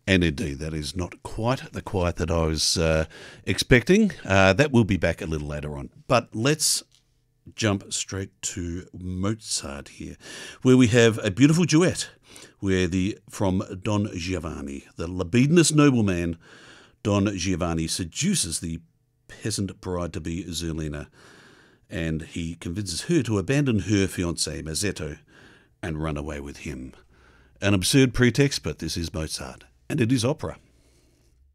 And indeed, that is not quite the quiet that I was expecting. That will be back a little later on. But let's jump straight to Mozart here, where we have a beautiful duet from Don Giovanni. The libidinous nobleman Don Giovanni seduces the peasant bride-to-be Zerlina, and he convinces her to abandon her fiancé Mazzetto and run away with him. An absurd pretext, but this is Mozart, and it is opera.